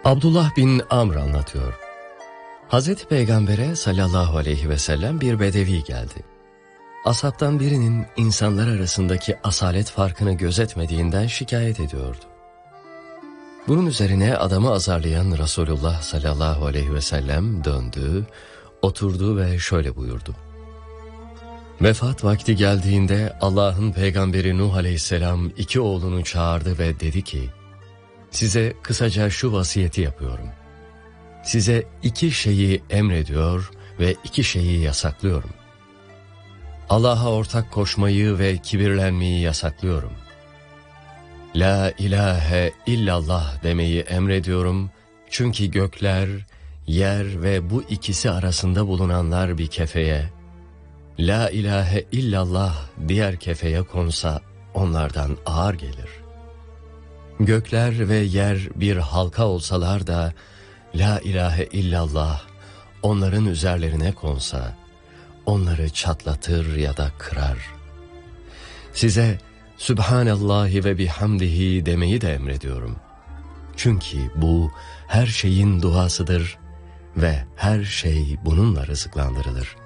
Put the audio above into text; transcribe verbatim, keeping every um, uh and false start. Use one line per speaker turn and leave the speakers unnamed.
Abdullah bin Amr anlatıyor. Hazreti Peygamber'e sallallahu aleyhi ve sellem bir bedevi geldi. Ashabtan birinin insanlar arasındaki asalet farkını gözetmediğinden şikayet ediyordu. Bunun üzerine adamı azarlayan Resulullah sallallahu aleyhi ve sellem döndü, oturdu ve şöyle buyurdu. Vefat vakti geldiğinde Allah'ın peygamberi Nuh aleyhisselam iki oğlunu çağırdı ve dedi ki, size kısaca şu vasiyeti yapıyorum. Size iki şeyi emrediyor ve iki şeyi yasaklıyorum. Allah'a ortak koşmayı ve kibirlenmeyi yasaklıyorum. La ilahe illallah demeyi emrediyorum. Çünkü gökler, yer ve bu ikisi arasında bulunanlar bir kefeye, La ilahe illallah diğer kefeye konsa onlardan ağır gelir. Gökler ve yer bir halka olsalar da La ilahe illallah onların üzerlerine konsa onları çatlatır ya da kırar. Size Sübhanallahi ve bihamdihi demeyi de emrediyorum. Çünkü bu her şeyin duasıdır ve her şey bununla rızıklandırılır.